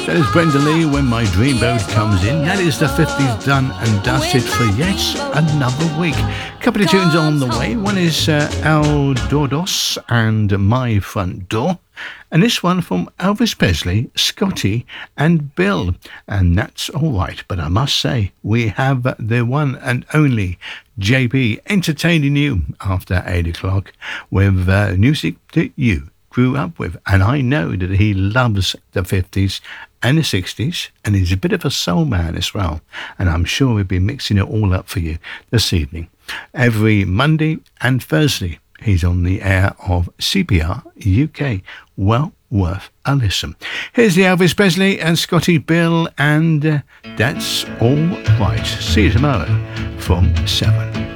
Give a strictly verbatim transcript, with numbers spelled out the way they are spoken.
That is Brenda Lee, When My Dreamboat Comes In. That is the fifties done and dusted for yet another week. Couple of tunes on the way. One is uh, El Dordos and My Front Door. And this one from Elvis Presley, Scotty and Bill. And that's all right. But I must say, we have the one and only J B entertaining you after eight o'clock with uh, music that you grew up with. And I know that he loves the fifties and the sixties, and he's a bit of a soul man as well. And I'm sure he'll be mixing it all up for you this evening. Every Monday and Thursday, he's on the air of C P R U K. Well worth a listen. Here's the Elvis Presley and Scotty Bill, and uh, that's all right. See you tomorrow from seven.